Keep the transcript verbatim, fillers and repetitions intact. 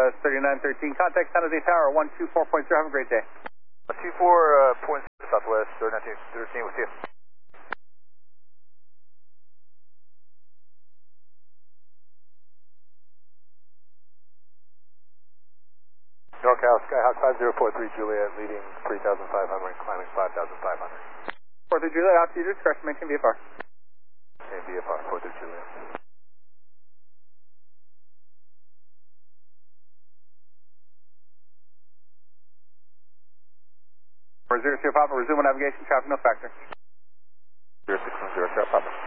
Southwest thirty-nine thirteen. Contact San Jose Tower one two four point zero. Have a great day. one two four point zero Southwest thirty-nine thirteen with you. NorCal Skyhawk five zero four three Juliet, leading three thousand five hundred, climbing five thousand five hundred. four three Juliet, out to your discretion, maintain V F R. Maintain V F R, four three Juliet. For zero zero Papa, resume navigation, traffic no factor. zero six one zero, Papa.